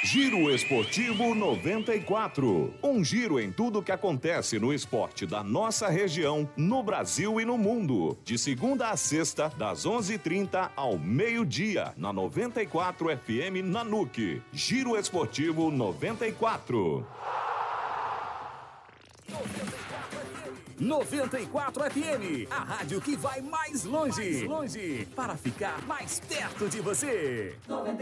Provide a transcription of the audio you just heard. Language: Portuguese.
Giro Esportivo 94. Um giro em tudo que acontece no esporte da nossa região, no Brasil e no mundo. De segunda a sexta, das 11h30 ao meio-dia, na 94 FM Nanuque. Giro Esportivo 94. 94 FM, a rádio que vai mais longe, para ficar mais perto de você.